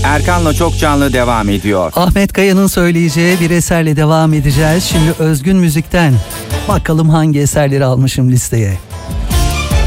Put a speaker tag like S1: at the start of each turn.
S1: Erkan'la Çok Canlı devam ediyor.
S2: Ahmet Kaya'nın söyleyeceği bir eserle devam edeceğiz. Şimdi özgün müzikten. Bakalım hangi eserleri almışım listeye.